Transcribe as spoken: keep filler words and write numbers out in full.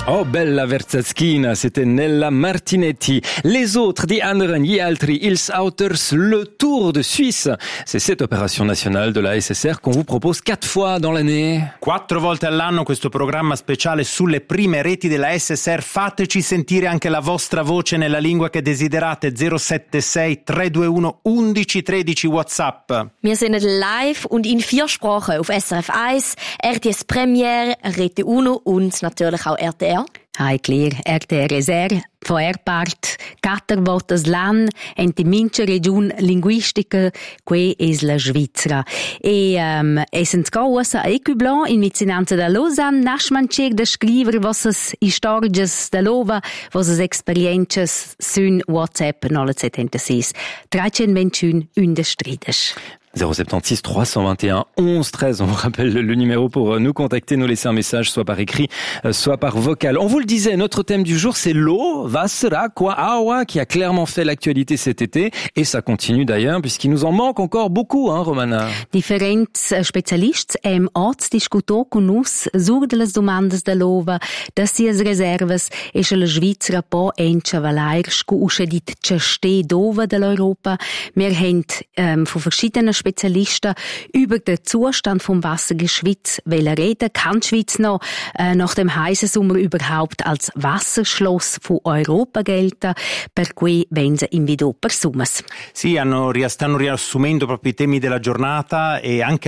Oh bella Verzaschina, c'était Nella Martinetti. Les autres, die anderen, gli altri, ils Auters, le Tour de Suisse. C'est cette opération nationale de la S S R qu'on vous propose quatre fois dans l'année. Quattro volte all'anno questo programma speciale sulle prime reti della S S R. Fateci sentire anche la vostra voce nella lingua che desiderate. zero sette sei tre due uno uno uno uno tre WhatsApp. Wir sind live und in vier Sprachen auf S R F eins, R T S Premiere, Rete Uno und natürlich auch R T R. Hai clear, R T R S R, von er part, quattro volte l'anno, in die mince region linguistica, que es la Svizzera. E, um, essens causa a Ecublan, in vicinanza da Lausanne, nasmancer da scriver vossas historias da lova, vossas experiences, sun WhatsApp, nolle settantasei, trecentventuno, unde strides. zéro sept six trois cent vingt et un onze treize. On vous rappelle le numéro pour nous contacter, nous laisser un message, soit par écrit, soit par vocal. On vous le disait, notre thème du jour, c'est l'eau, Wasser, Aqua, Aua, qui a clairement fait l'actualité cet été. Et ça continue d'ailleurs, puisqu'il nous en manque encore beaucoup, hein, Romana? Differents specialists hem oz discuto con nus sur de las domandas da lova, da sias reservas, e che la Svizzera po encha valair scu usche dit che ste dova dell'Europa. Wir haben ähm, von verschiedenen Spezialisten über den Zustand vom Wasser in der Schweiz reden. Kann die Schweiz noch äh, nach dem heißen Sommer überhaupt als Wasserschloss von Europa gelten? Per cui vengono invito per Sumas. Sì, hanno, stanno riassumendo proprio i temi della giornata e anche